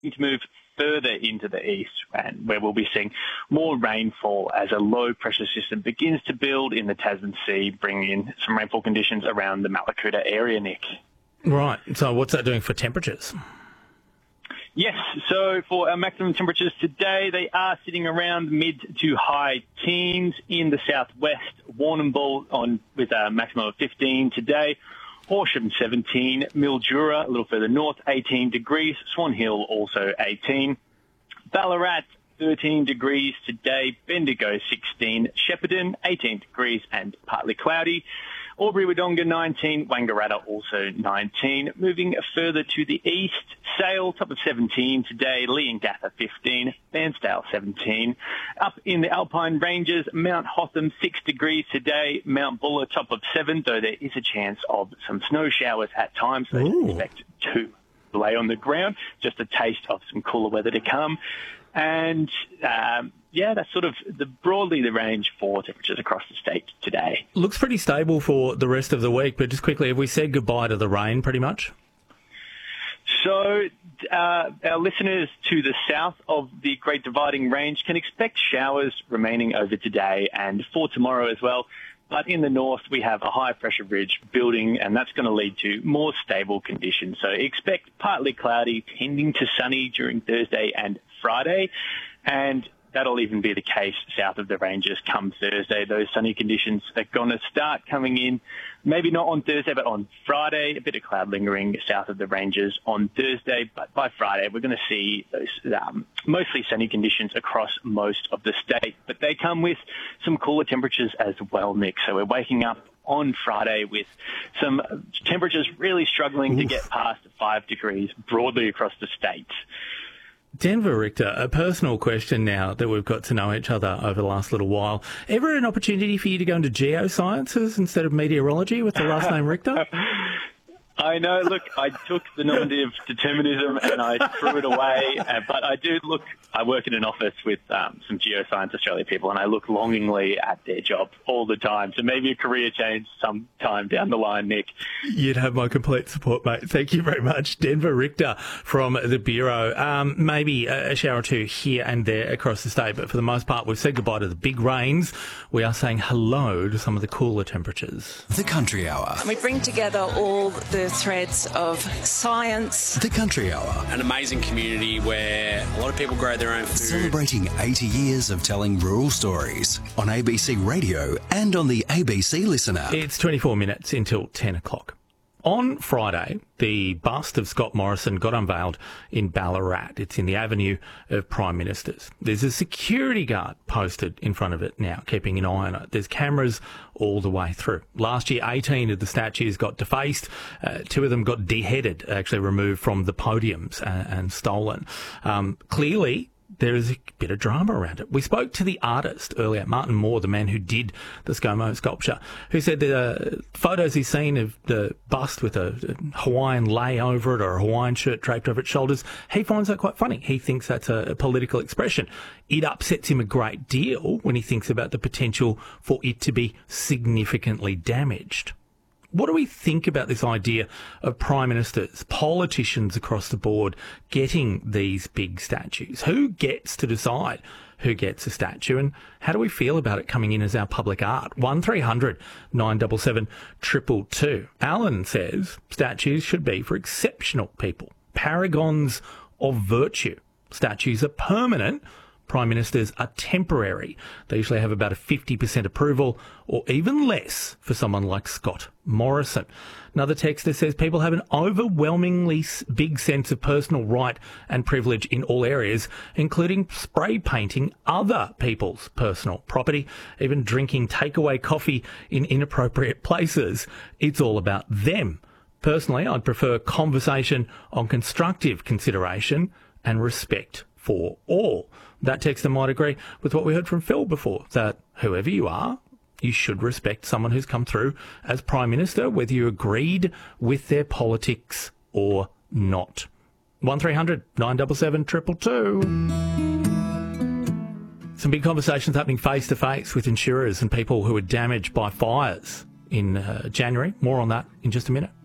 to move further into the east, and where we'll be seeing more rainfall as a low-pressure system begins to build in the Tasman Sea, bringing in some rainfall conditions around the Mallacoota area, Nick. Right. So what's that doing for temperatures? Yes, so for our maximum temperatures today, they are sitting around mid to high teens in the southwest. Warrnambool with a maximum of 15 today. Horsham 17, Mildura a little further north 18 degrees, Swan Hill also 18, Ballarat 13 degrees today, Bendigo 16, Shepparton 18 degrees and partly cloudy, Albury-Wodonga 19, Wangaratta also 19. Moving further to the east, Sale top of 17 today, Leongatha 15, Bairnsdale 17. Up in the Alpine Ranges, Mount Hotham 6 degrees today, Mount Buller top of 7, though there is a chance of some snow showers at times, so expect 2 lay on the ground, just a taste of some cooler weather to come. And that's sort of broadly the range for temperatures across the state today. Looks pretty stable for the rest of the week, but just quickly, have we said goodbye to the rain pretty much? So our listeners to the south of the Great Dividing Range can expect showers remaining over today and for tomorrow as well. But in the north, we have a high-pressure ridge building, and that's going to lead to more stable conditions. So expect partly cloudy, tending to sunny during Thursday and Friday, and that'll even be the case south of the ranges come Thursday. Those sunny conditions are going to start coming in, maybe not on Thursday, but on Friday. A bit of cloud lingering south of the ranges on Thursday, but by Friday we're going to see those mostly sunny conditions across most of the state. But they come with some cooler temperatures as well, Nick. So we're waking up on Friday with some temperatures really struggling to get past 5 degrees broadly across the state. Denver Richter, a personal question now that we've got to know each other over the last little while. Ever an opportunity for you to go into geosciences instead of meteorology with the last name Richter? I know. Look, I took the nominative determinism and I threw it away. But I work in an office with some Geoscience Australia people, and I look longingly at their job all the time. So maybe a career change sometime down the line, Nick. You'd have my complete support, mate. Thank you very much. Denver Richter from the Bureau. Maybe a shower or two here and there across the state, but for the most part, we've said goodbye to the big rains. We are saying hello to some of the cooler temperatures. The Country Hour. We bring together all the threads of science. The Country Hour. An amazing community where a lot of people grow their own food. Celebrating 80 years of telling rural stories on ABC Radio and on the ABC Listen app. It's 24 minutes until 10 o'clock. On Friday, the bust of Scott Morrison got unveiled in Ballarat. It's in the Avenue of Prime Ministers. There's a security guard posted in front of it now, keeping an eye on it. There's cameras all the way through. Last year, 18 of the statues got defaced. 2 of them got deheaded, actually removed from the podiums and stolen. Clearly, there is a bit of drama around it. We spoke to the artist earlier, Martin Moore, the man who did the ScoMo sculpture, who said the photos he's seen of the bust with a Hawaiian lei over it or a Hawaiian shirt draped over its shoulders, he finds that quite funny. He thinks that's a political expression. It upsets him a great deal when he thinks about the potential for it to be significantly damaged. What do we think about this idea of prime ministers, politicians across the board getting these big statues? Who gets to decide who gets a statue, and how do we feel about it coming in as our public art? 1300 977 222. Alan says statues should be for exceptional people, paragons of virtue. Statues are permanent. Prime Ministers are temporary. They usually have about a 50% approval or even less for someone like Scott Morrison. Another texter says people have an overwhelmingly big sense of personal right and privilege in all areas, including spray painting other people's personal property, even drinking takeaway coffee in inappropriate places. It's all about them. Personally, I'd prefer conversation on constructive consideration and respect for all. That texter might agree with what we heard from Phil before, that whoever you are, you should respect someone who's come through as Prime Minister, whether you agreed with their politics or not. 1300 977 222. Some big conversations happening face-to-face with insurers and people who were damaged by fires in January. More on that in just a minute.